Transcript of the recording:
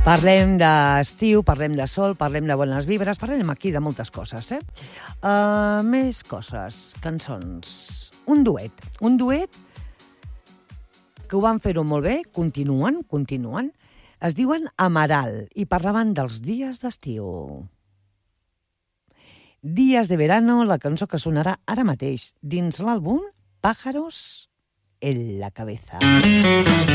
Parlem d'estiu, parlem de sol, parlem de bones vibres, parlem aquí de moltes coses, més coses, cançons. Un duet que ho van fer-ho molt bé, continuen, es diuen Amaral i parlaven dels dies d'estiu. Días de verano, la cançó que sonarà ara mateix dins l'àlbum Pájaros en la cabeza.